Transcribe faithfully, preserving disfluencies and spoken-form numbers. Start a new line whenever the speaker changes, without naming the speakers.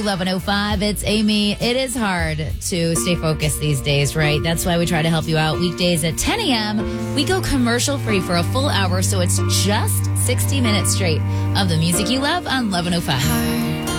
eleven oh five, it's Amy. It is hard to stay focused these days, right? That's why we try to help you out. Weekdays at ten a.m., we go commercial free for a full hour, so it's just sixty minutes straight of the music you love on eleven oh five.